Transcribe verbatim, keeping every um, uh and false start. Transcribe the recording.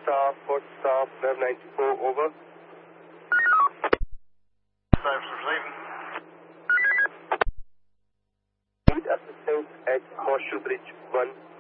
Star, Port Star, Web ninety-four, over. Service receiving. Need assistance at Horseshoe Bridge one.